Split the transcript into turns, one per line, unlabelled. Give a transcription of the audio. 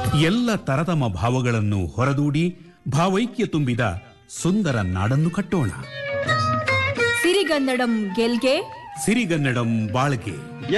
ಎಲ್ಲ ತರತಮ ಭಾವಗಳನ್ನು ಹೊರದೂಡಿ ಭಾವೈಕ್ಯ ತುಂಬಿದ ಸುಂದರ ನಾಡನ್ನು ಕಟ್ಟೋಣ.
ಸಿರಿಗನ್ನಡಂ ಗೆಲ್ಗೆ,
ಸಿರಿಗನ್ನಡಂ ಬಾಳ್ಗೆ.